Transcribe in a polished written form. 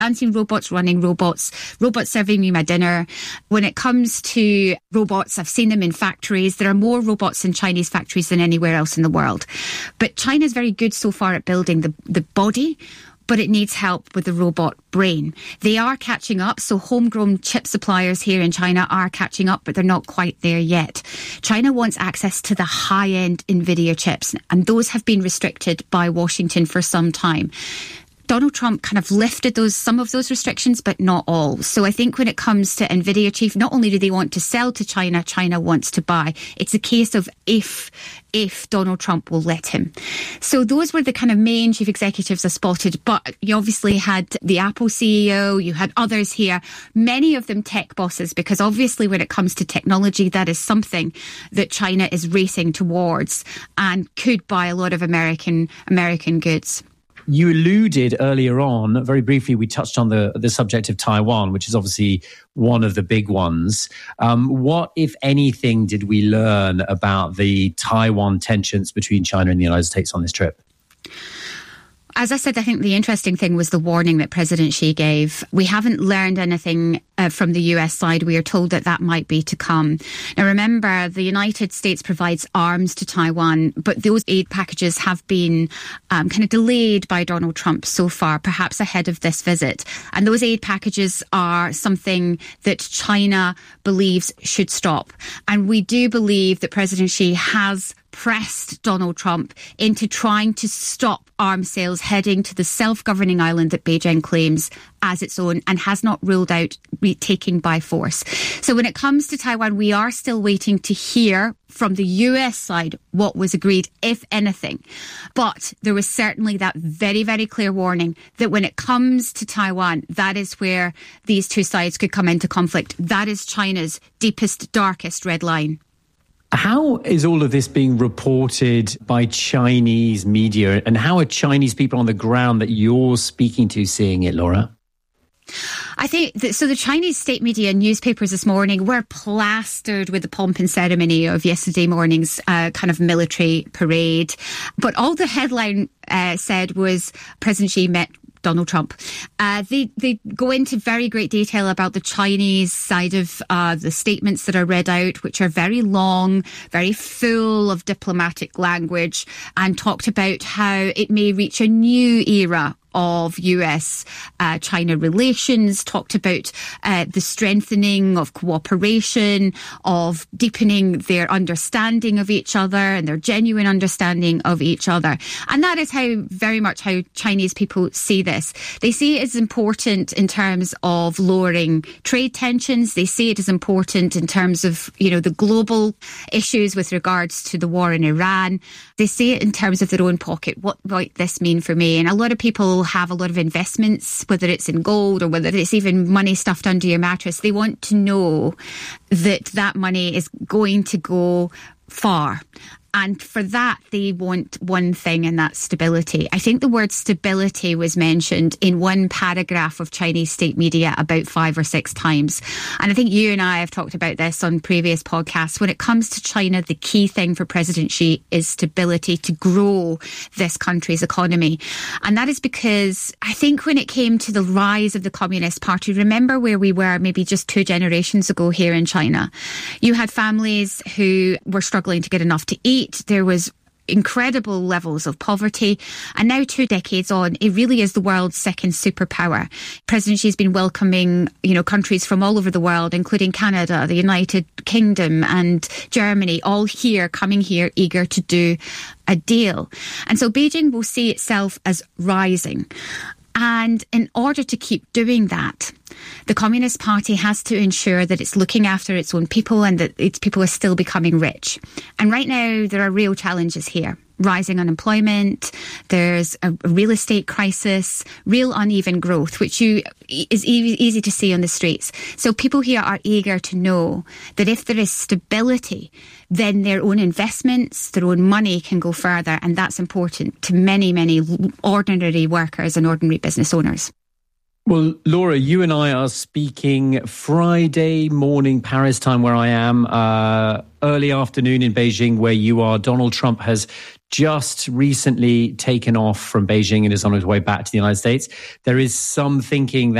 dancing robots, running robots, robots serving me my dinner. When it comes to robots, I've seen them in factories. There are more robots in Chinese factories than anywhere else in the world. But China's very good so far at building the body, but it needs help with the robot brain. They are catching up, so homegrown chip suppliers here in China are catching up, but they're not quite there yet. China wants access to the high-end NVIDIA chips, and those have been restricted by Washington for some time. Donald Trump kind of lifted some of those restrictions, but not all. So I think when it comes to NVIDIA chief, not only do they want to sell to China, China wants to buy. It's a case of if Donald Trump will let him. So those were the kind of main chief executives I spotted. But you obviously had the Apple CEO, you had others here, many of them tech bosses, because obviously when it comes to technology, that is something that China is racing towards and could buy a lot of American goods. You alluded earlier on, very briefly, we touched on the subject of Taiwan, which is obviously one of the big ones. What, if anything, did we learn about the Taiwan tensions between China and the United States on this trip? As I said, I think the interesting thing was the warning that President Xi gave. We haven't learned anything from the US side. We are told that might be to come. Now, remember, the United States provides arms to Taiwan, but those aid packages have been kind of delayed by Donald Trump so far, perhaps ahead of this visit. And those aid packages are something that China believes should stop. And we do believe that President Xi has pressed Donald Trump into trying to stop arms sales heading to the self-governing island that Beijing claims as its own and has not ruled out retaking by force. So when it comes to Taiwan, we are still waiting to hear from the US side what was agreed, if anything. But there was certainly that very, very clear warning that when it comes to Taiwan, that is where these two sides could come into conflict. That is China's deepest, darkest red line. How is all of this being reported by Chinese media, and how are Chinese people on the ground that you're speaking to seeing it, Laura? I think so. The Chinese state media and newspapers this morning were plastered with the pomp and ceremony of yesterday morning's kind of military parade. But all the headline said was President Xi met Donald Trump. They go into very great detail about the Chinese side of the statements that are read out, which are very long, very full of diplomatic language, and talked about how it may reach a new era of US-China relations, talked about the strengthening of cooperation, of deepening their understanding of each other and their genuine understanding of each other. And that is very much how Chinese people see this. They see it as important in terms of lowering trade tensions. They see it as important in terms of, the global issues with regards to the war in Iran. They see it in terms of their own pocket. What might this mean for me? And a lot of people have a lot of investments, whether it's in gold or whether it's even money stuffed under your mattress. They want to know that money is going to go far. And for that, they want one thing, and that's stability. I think the word stability was mentioned in one paragraph of Chinese state media about 5 or 6 times. And I think you and I have talked about this on previous podcasts. When it comes to China, the key thing for President Xi is stability to grow this country's economy. And that is because I think when it came to the rise of the Communist Party, remember where we were maybe just 2 generations ago here in China. You had families who were struggling to get enough to eat. There was incredible levels of poverty. And now 2 decades on, it really is the world's second superpower. President Xi's been welcoming, countries from all over the world, including Canada, the United Kingdom and Germany, all coming here, eager to do a deal. And so Beijing will see itself as rising. And in order to keep doing that, the Communist Party has to ensure that it's looking after its own people and that its people are still becoming rich. And right now, there are real challenges here. Rising unemployment, there's a real estate crisis, real uneven growth, which is easy to see on the streets. So people here are eager to know that if there is stability, then their own investments, their own money can go further. And that's important to many, many ordinary workers and ordinary business owners. Well, Laura, you and I are speaking Friday morning Paris time where I am, early afternoon in Beijing where you are. Donald Trump has just recently taken off from Beijing and is on his way back to the United States. There is some thinking that